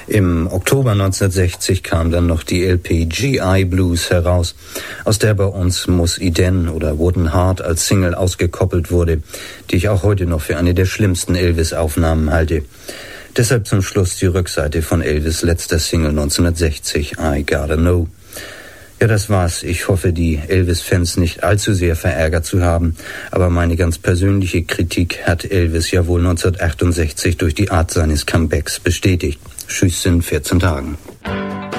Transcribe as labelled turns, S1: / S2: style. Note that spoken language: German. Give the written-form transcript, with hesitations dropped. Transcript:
S1: Im Oktober 1960 kam dann noch die LP GI Blues heraus, aus der bei uns Mus Iden oder Wooden Heart als Single ausgekoppelt wurde, die ich auch heute noch für eine der schlimmsten Elvis-Aufnahmen halte. Deshalb zum Schluss die Rückseite von Elvis' letzter Single 1960, I Gotta Know. Ja, das war's. Ich hoffe, die Elvis-Fans nicht allzu sehr verärgert zu haben, aber meine ganz persönliche Kritik hat Elvis ja wohl 1968 durch die Art seines Comebacks bestätigt. Tschüss in 14 Tagen.